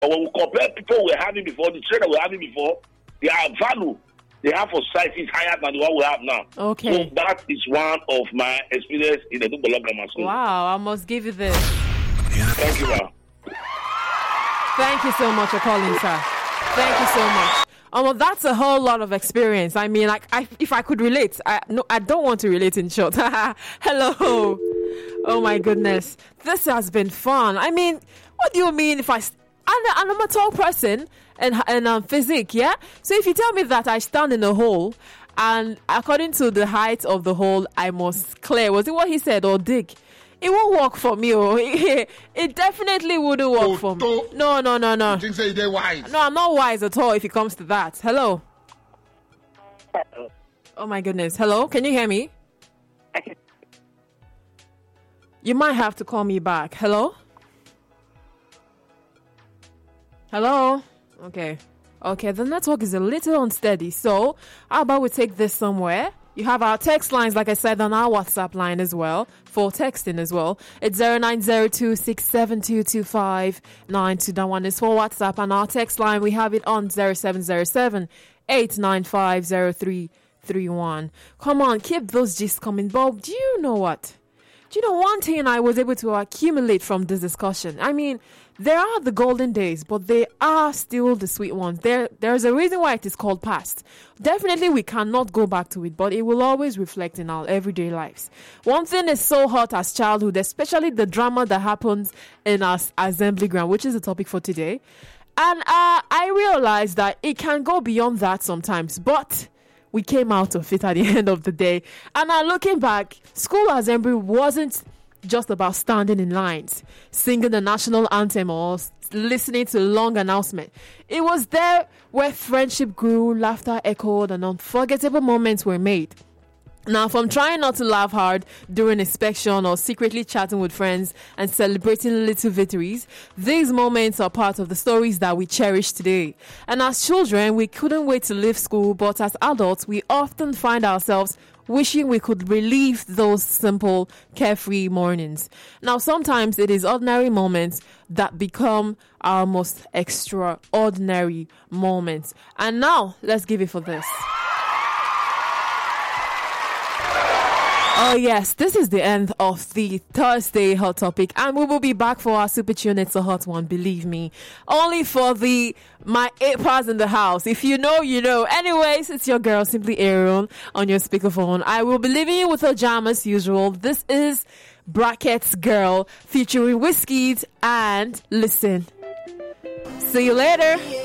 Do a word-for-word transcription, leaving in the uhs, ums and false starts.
But when we compare people we were having before, the trainer we were having before, their value they have for society is higher than the one we have now. Okay. So that is one of my experience in the Dumbolo Grammar School. Wow, I must give you this. Thank you, ma'am. Thank you so much for calling, sir. Thank you so much. Oh, well, that's a whole lot of experience. I mean, like, I, if I could relate, I no, I don't want to relate in short. Hello. Oh my goodness, this has been fun. I mean, what do you mean if I? I'm a, I'm a tall person and and um, physique, yeah. So if you tell me that I stand in a hole, and according to the height of the hole, I must clear. Was it what he said or dig? It won't work for me. Oh, it definitely wouldn't work oh, for me. To, no, no, no, no. You think so you're wise? No, I'm not wise at all if it comes to that. Hello. Oh my goodness. Hello, can you hear me? You might have to call me back. Hello? Hello? Okay. Okay, the network is a little unsteady. So, how about we take this somewhere? You have our text lines, like I said, on our WhatsApp line as well, for texting as well. It's zero nine zero two six seven two two five nine two. That one is for WhatsApp. And our text line, we have it on zero seven zero seven eight nine five zero three three one. Come on, keep those gists coming. But do you know what? Do you know one thing I was able to accumulate from this discussion? I mean, there are the golden days, but they are still the sweet ones. There, there's a reason why it is called past. Definitely, we cannot go back to it, but it will always reflect in our everyday lives. One thing is so hot as childhood, especially the drama that happens in our assembly ground, which is the topic for today. And uh, I realized that it can go beyond that sometimes, but we came out of it at the end of the day. And now looking back, school assembly wasn't just about standing in lines, singing the national anthem or listening to long announcement. It was there where friendship grew, laughter echoed, and unforgettable moments were made. Now, from trying not to laugh hard during inspection or secretly chatting with friends and celebrating little victories, these moments are part of the stories that we cherish today. And as children, we couldn't wait to leave school, but as adults, we often find ourselves wishing we could relive those simple, carefree mornings. Now, sometimes it is ordinary moments that become our most extraordinary moments. And now, let's give it for this. Oh yes, this is the end of the Thursday Hot Topic, and we will be back for our Super Tune It's a Hot One, believe me. Only for the my A-Pars in the house. If you know, you know. Anyways, it's your girl, Simply Aaron, on your speakerphone. I will be leaving you with a jam as usual. This is Brackets Girl featuring Wizkid and Listen. See you later.